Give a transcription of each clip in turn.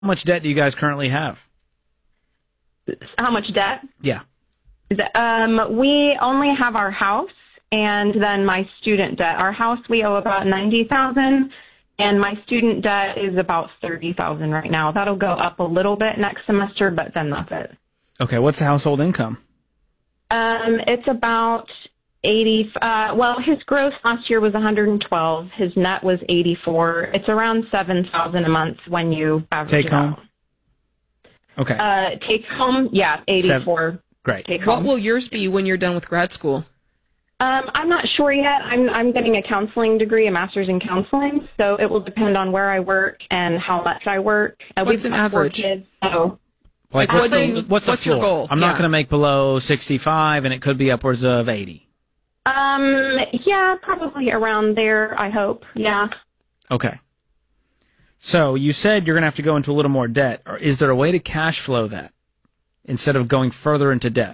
How much debt do you guys currently have? How much debt? Yeah. We only have our house and then my student debt. Our house we owe about $90,000, and my student debt is about $30,000 right now. That'll go up a little bit next semester, but then that's it. Okay, what's the household income? It's about 80. Well, his gross last year was 112. His net was 84. It's around 7,000 a month when you average Take home. it out. Okay. Take home, yeah, 84. Great. Take What home. will yours be when you're done with grad school? I'm not sure yet. I'm getting a counseling degree, a master's in counseling, so it will depend on where I work and how much I work. What's an got 4 average? kids, so. Like, What's what's the your floor? goal? I'm not Yeah. going to make below 65, and it could be upwards of 80. Yeah, probably around there, I hope. Yeah. Okay. So you said you're going to have to go into a little more debt. Or is there a way to cash flow that instead of going further into debt?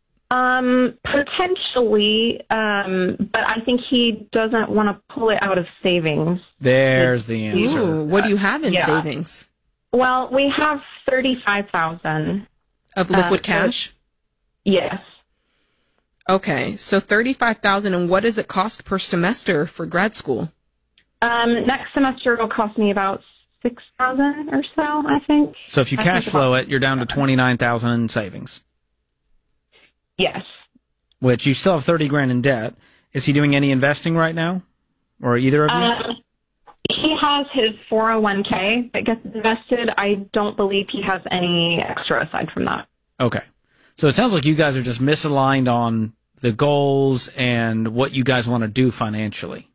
Potentially, but I think he doesn't want to pull it out of savings. There's the answer. Ooh, what do you have in Yeah. savings? Well, we have 35,000 Of liquid cash? Yes. Okay, so 35,000, and what does it cost per semester for grad school? Next semester it'll cost me about 6,000 or so, I think. So if you I cash think flow about- it, you're down to 29,000 in savings, Yes. which you still have 30 grand in debt. Is he doing any investing right now, or either of you? He has his 401k that gets invested. I don't believe he has any extra aside from that. Okay. So it sounds like you guys are just misaligned on the goals and what you guys want to do financially.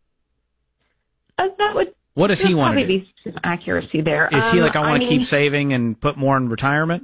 That would What does he want to probably do? be some accuracy there. Is he like, I want to mean, keep saving and put more in retirement?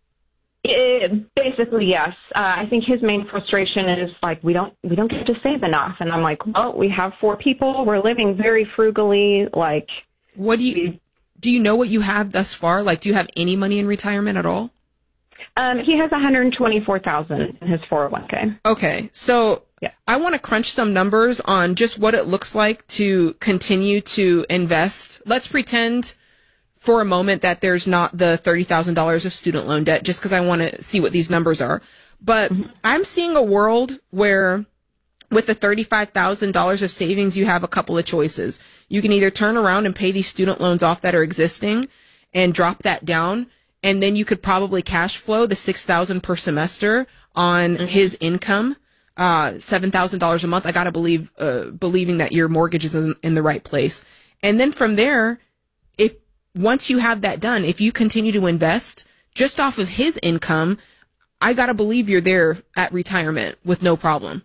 Basically, yes. I think his main frustration is like we don't get to save enough, and I'm like, well, we have 4 people. We're living very frugally. Like, What do you know what you have thus far? Like, do you have any money in retirement at all? he has 124,000 in his 401k. Okay, so Yeah. I want to crunch some numbers on just what it looks like to continue to invest. Let's pretend for a moment that there's not the $30,000 of student loan debt, just because I want to see what these numbers are. But I'm seeing a world where with the $35,000 of savings, you have a couple of choices. You can either turn around and pay these student loans off that are existing and drop that down, and then you could probably cash flow the $6,000 per semester on his income, $7,000 a month. I gotta believing that your mortgage is in the right place. And then from there, once you have that done, if you continue to invest just off of his income, I gotta believe you're there at retirement with no problem.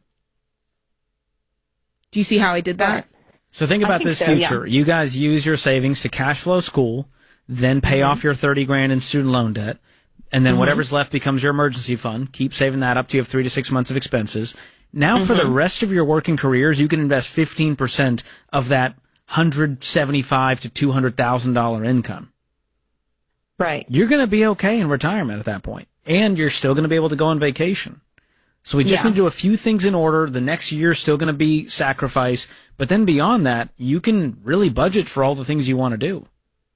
Do you see how I did that? So think about this think so, future. You guys use your savings to cash flow school, then pay off your 30 grand in student loan debt, and then whatever's left becomes your emergency fund. Keep saving that up to you have 3 to 6 months of expenses. Now for the rest of your working careers, you can invest 15% of that $175,000 to $200,000 income. Right. You're going to be okay in retirement at that point, and you're still going to be able to go on vacation. So we just need to do a few things in order. The next year's still going to be sacrifice, but then beyond that, you can really budget for all the things you want to do.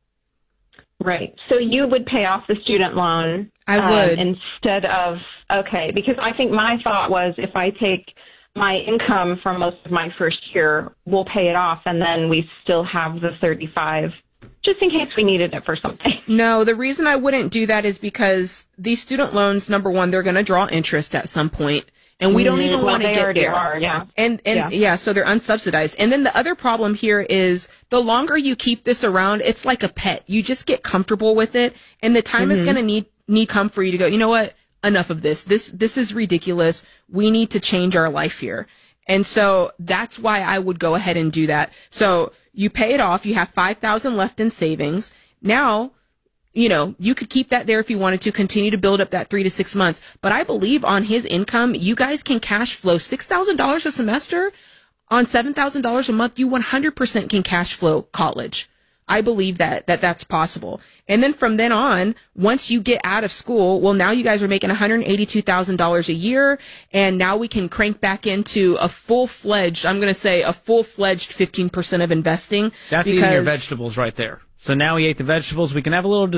Right. So you would pay off the student loan. I would. Instead of, okay, because I think my thought was if I take my income from most of my first year, we'll pay it off, and then we still have the 35 just in case we needed it for something. No, the reason I wouldn't do that is because these student loans, number one, they're going to draw interest at some point, and we don't even want to they get already there. are, yeah. And yeah, so they're unsubsidized. And then the other problem here is the longer you keep this around, it's like a pet. You just get comfortable with it, and the time is going to need come for you to go, you know what? Enough of this. This is ridiculous. We need to change our life here. And so that's why I would go ahead and do that. So you pay it off. You have $5,000 left in savings. Now, you could keep that there if you wanted to continue to build up that 3 to 6 months. But I believe on his income, you guys can cash flow $6,000 a semester on $7,000 a month. You 100% can cash flow college. I believe that's possible. And then from then on, once you get out of school, well, now you guys are making $182,000 a year, and now we can crank back into a full-fledged 15% of investing. That's eating your vegetables right there. So now he ate the vegetables. We can have a little